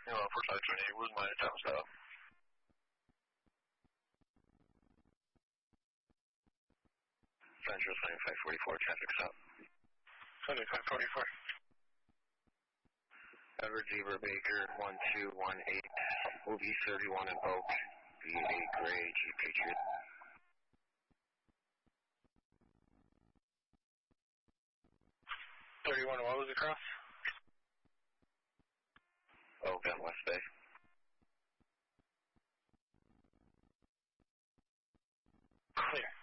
for 520, where's my time stop? Central 2544, traffic stop. 2544. Edward Zebra Baker, 1218, move East 31 and Oak, V8 Gray, G Patriot. What was the cross? Oak on West Bay. Clear.